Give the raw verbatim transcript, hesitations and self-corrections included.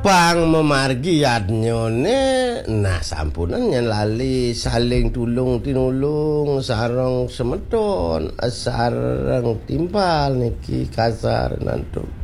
Bang memargi yadnyone nah sampunan yen lali saling tulung tinulung sareng semeton sareng timpal niki kasar nantuk